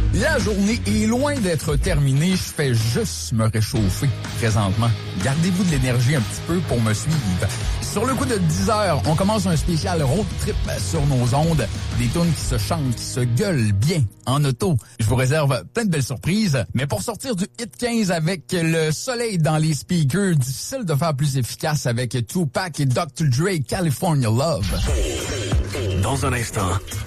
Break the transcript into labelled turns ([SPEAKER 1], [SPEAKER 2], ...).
[SPEAKER 1] La journée est loin d'être terminée. Je fais juste me réchauffer présentement. Gardez-vous de l'énergie un petit peu pour me suivre. Sur le coup de 10 heures, on commence un spécial road trip sur nos ondes. Des tunes qui se chantent, qui se gueulent bien en auto. Je vous réserve plein de belles surprises. Mais pour sortir du Hit 15 avec le soleil dans les speakers, difficile de faire plus efficace avec Tupac et Dr. Dre, California Love.
[SPEAKER 2] Dans un instant,